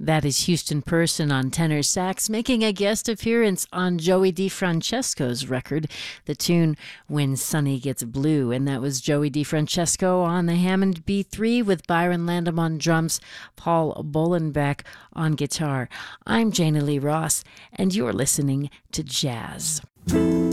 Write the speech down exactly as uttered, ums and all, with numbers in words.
That is Houston Person on tenor sax, making a guest appearance on Joey DeFrancesco's record, the tune When Sunny Gets Blue. And that was Joey DeFrancesco on the Hammond B three with Byron Landam on drums, Paul Bolenbeck on guitar. I'm Jana Lee Ross, and you're listening to Jazz.